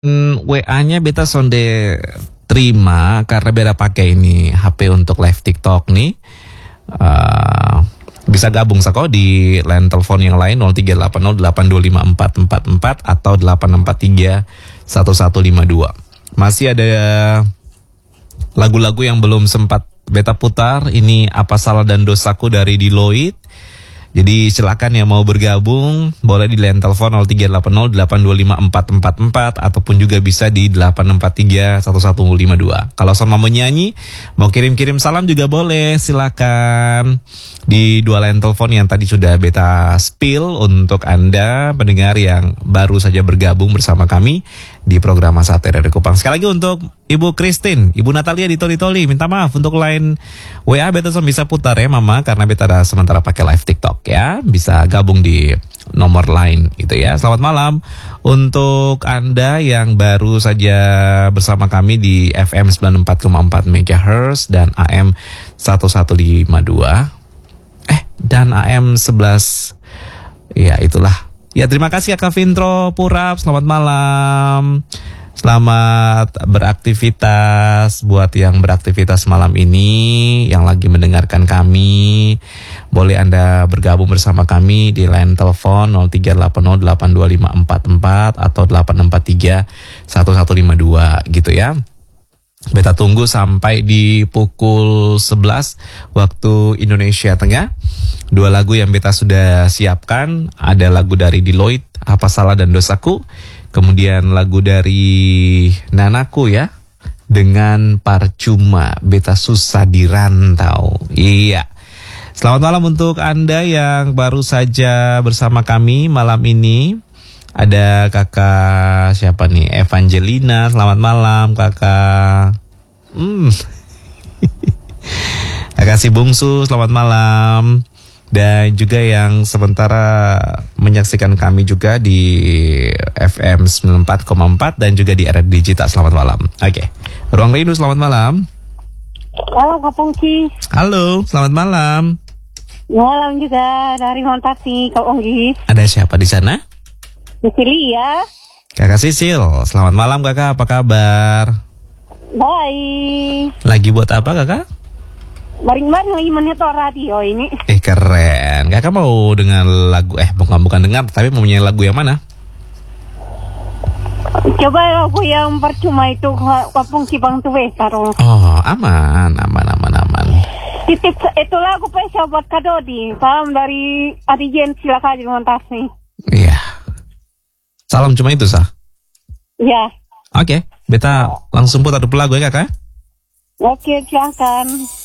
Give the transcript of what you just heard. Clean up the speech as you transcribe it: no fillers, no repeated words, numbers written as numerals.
WA-nya beta sonde terima karena beta pakai ini HP untuk live TikTok nih. Bisa gabung sako di line telepon yang lain 0380825444 atau 8631152. Masih ada lagu-lagu yang belum sempat beta putar. Ini Apa Salah dan Dosaku dari Deloitte. Jadi silakan yang mau bergabung boleh di line telepon 0380825444 ataupun juga bisa di 8631152. Kalau sama mau nyanyi, mau kirim-kirim salam juga boleh, silakan di dua line telepon yang tadi sudah beta spill untuk Anda pendengar yang baru saja bergabung bersama kami di program Masa dari Kupang. Sekali lagi untuk Ibu Christine, Ibu Natalia di Toli-Toli, minta maaf untuk line WA beta bisa putar ya Mama, karena beta ada sementara pakai live TikTok ya. Bisa gabung di nomor line gitu ya. Selamat malam untuk Anda yang baru saja bersama kami di FM 94,4 MHz dan AM 1152 dan AM 11. Ya itulah. Ya terima kasih Kak Vintro Purap, selamat malam. Selamat beraktivitas buat yang beraktivitas malam ini, yang lagi mendengarkan kami. Boleh Anda bergabung bersama kami di line telepon 0380825444 atau 8631152 gitu ya. Beta tunggu sampai di pukul 11 waktu Indonesia Tengah. Dua lagu yang beta sudah siapkan, ada lagu dari Deloitte, Apa Salah dan Dosaku. Kemudian lagu dari Nanaku ya, dengan Parcuma, beta susah dirantau. Iya. Selamat malam untuk Anda yang baru saja bersama kami malam ini. Ada kakak siapa nih? Evangelina, selamat malam kakak. Kakak si Bungsu, selamat malam. Dan juga yang sementara menyaksikan kami juga di FM 94,4 dan juga di RR Digital, selamat malam. Oke. Ruang Rindu, selamat malam. Halo Kak Pongki. Halo, selamat malam. Malam juga dari Montasi, Kak Onggi. Ada siapa di sana? Sisili ya. Kakak Sisil, selamat malam kakak, apa kabar? Baik. Lagi buat apa kakak? Baring-baring lagi monitor radio ini. Keren. Kakak mau dengan lagu, bukan dengar, tapi mau nyanyi lagu yang mana? Coba lagu yang Percuma itu Kak Pongki Bang Tuwe taruh. Oh, aman. Titip itu lagu spesial buat Kak Dodi. Salam dari Adijen silakan di Montasi. Iya. Salam cuma itu sah. Ya. Oke, beta langsung putar lagu ya kakak. Oke, silakan.